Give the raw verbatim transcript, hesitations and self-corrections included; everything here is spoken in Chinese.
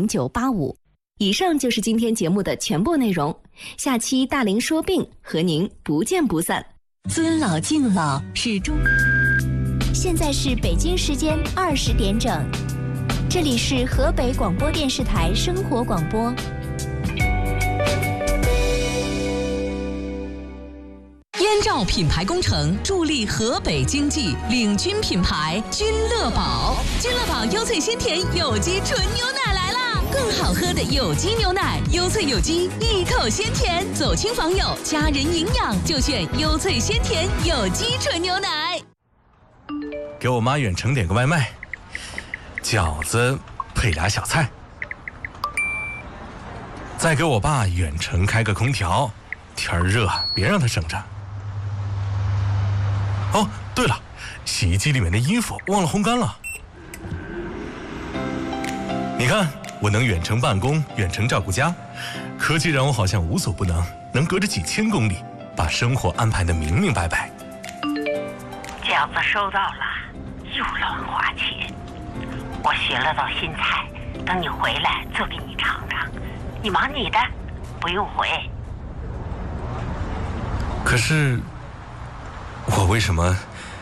零九八五。以上就是今天节目的全部内容，下期大龄说病和您不见不散。 尊老敬老是中。 现在是北京时间二十点整，这里是河北广播电视台生活广播。 燕赵品牌工程助力河北经济，领军品牌君乐宝。君乐宝优萃鲜甜有机纯牛奶来啦！更好喝的有机牛奶，优萃有机，一口鲜甜。走亲访友，家人营养就选优萃鲜甜有机纯牛奶。 给我妈远程点个外卖，饺子配俩小菜。再给我爸远程开个空调，天儿热，别让他省着。哦，对了，洗衣机里面的衣服忘了烘干了。你看，我能远程办公，远程照顾家，科技让我好像无所不能，能隔着几千公里把生活安排得明明白白。 饺子收到了，又乱花钱。我学了道新菜，等你回来做给你尝尝。你忙你的，不用回。 可是，我为什么